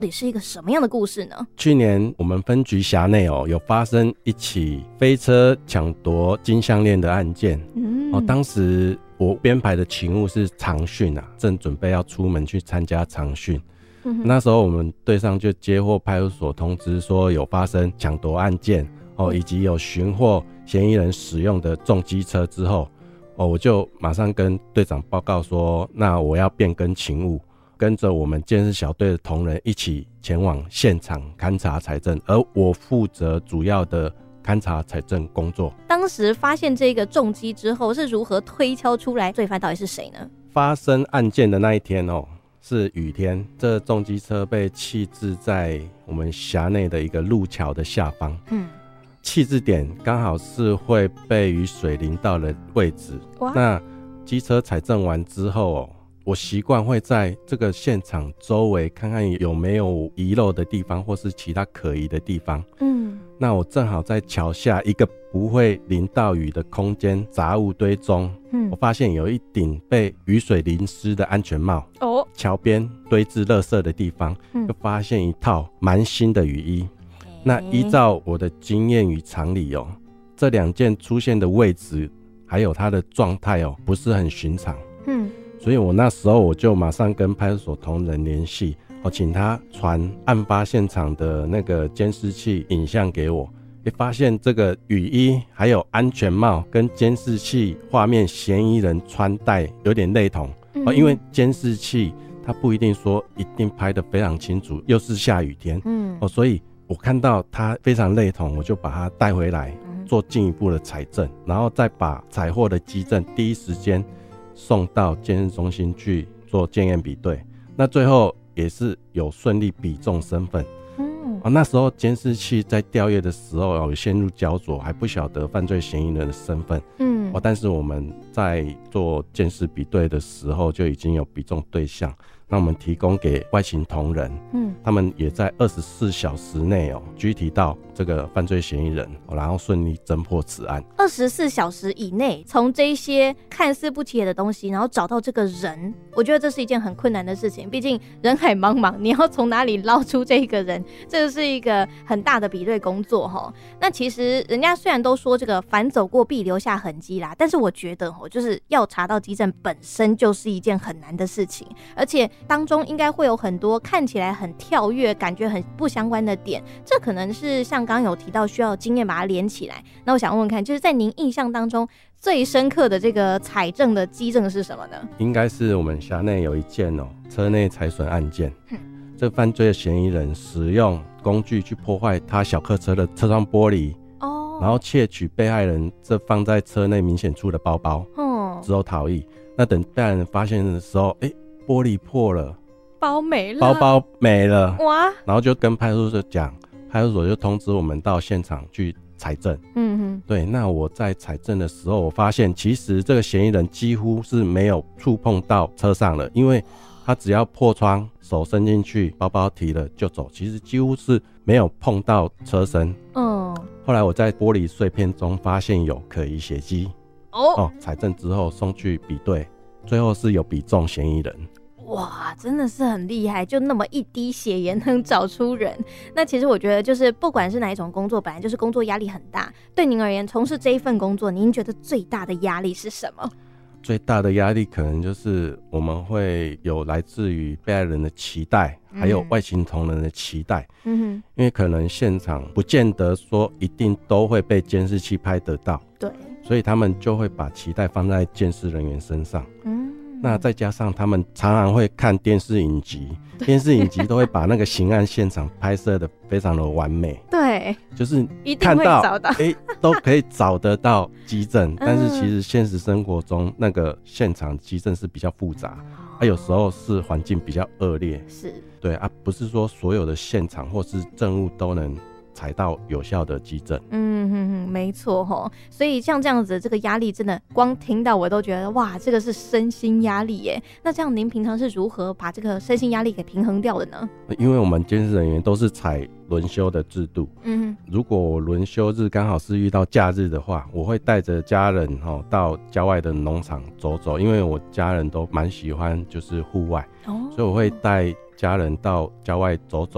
到底是一个什么样的故事呢？ 去年我们分局辖内有发生一起飞车抢夺金项链的案件。当时我编排的勤务是长训正准备要出门去参加长训。那时候我们队上就接获派出所通知说有发生抢夺案件以及有寻获嫌疑人使用的重机车之后，我就马上跟队长报告说，那我要变更勤务，跟着我们监视小队的同仁一起前往现场勘查财政，而我负责主要的勘查财政工作。 当时发现这个重机之后，是如何推敲出来罪犯到底是谁呢？发生案件的那一天是雨天，这重机车被弃置在我们辖内的一个路桥的下方。弃置点刚好是会被雨水淋到的位置。那机车采证完之后我习惯会在这个现场周围看看有没有遗漏的地方或是其他可疑的地方。那我正好在桥下一个不会淋到雨的空间杂物堆中，我发现有一顶被雨水淋湿的安全帽。桥边堆置垃圾的地方，就发现一套蛮新的雨衣。那依照我的经验与常理这两件出现的位置还有它的状态不是很寻常。所以我那时候我就马上跟派出所同仁联系，请他传案发现场的那个监视器影像给我，发现这个雨衣还有安全帽跟监视器画面嫌疑人穿戴有点类同。因为监视器它不一定说一定拍得非常清楚，又是下雨天。所以我看到它非常类同，我就把它带回来做进一步的采证，然后再把采获的基证第一时间送到监视中心去做检验比对。那最后也是有顺利比中身份。那时候监视器在调阅的时候有陷入焦灼，还不晓得犯罪嫌疑人的身份。但是我们在做监视比对的时候就已经有比中对象，那我们提供给外勤同仁，他们也在24小时内拘提到这个犯罪嫌疑人，然后顺利侦破此案。24小时以内从这些看似不起眼的东西，然后找到这个人，我觉得这是一件很困难的事情，毕竟人海茫茫，你要从哪里捞出这个人，这是一个很大的比对工作。那其实人家虽然都说这个凡走过必留下痕迹啦，但是我觉得就是要查到基证本身就是一件很难的事情，而且当中应该会有很多看起来很跳跃感觉很不相关的点，这可能是像刚刚有提到需要经验把它连起来。那我想问问看，就是在您印象当中最深刻的这个采证的基证是什么呢？应该是我们辖内有一件车内财损案件。这犯罪的嫌疑人使用工具去破坏他小客车的车窗玻璃，然后窃取被害人这放在车内明显处的包包，之后逃逸。那等被害人发现的时候，玻璃破了，包没了，包包没了，哇！然后就跟派出所讲，派出所就通知我们到现场去采证。对，那我在采证的时候，我发现其实这个嫌疑人几乎是没有触碰到车上了，因为他只要破窗，手伸进去，包包提了就走，其实几乎是没有碰到车身。后来我在玻璃碎片中发现有可疑血迹，采证之后送去比对，最后是有比中嫌疑人。哇，真的是很厉害，就那么一滴血也能找出人。那其实我觉得就是不管是哪一种工作，本来就是工作压力很大，对您而言从事这一份工作，您觉得最大的压力是什么？最大的压力可能就是我们会有来自于被害人的期待，还有外勤同仁的期待。因为可能现场不见得说一定都会被监视器拍得到，对，所以他们就会把期待放在监视人员身上。那再加上他们常常会看电视影集，电视影集都会把那个刑案现场拍摄的非常的完美，对，就是看到都可以找得到基证，但是其实现实生活中那个现场基证是比较复杂，有时候是环境比较恶劣，是对不是说所有的现场或是证物都能采到有效的基证。没错所以像这样子这个压力真的光听到我都觉得哇，这个是身心压力耶。那这样您平常是如何把这个身心压力给平衡掉的呢？因为我们监视人员都是采轮休的制度，如果我轮休日刚好是遇到假日的话，我会带着家人到郊外的农场走走，因为我家人都蛮喜欢就是户外，所以我会带家人到郊外走走，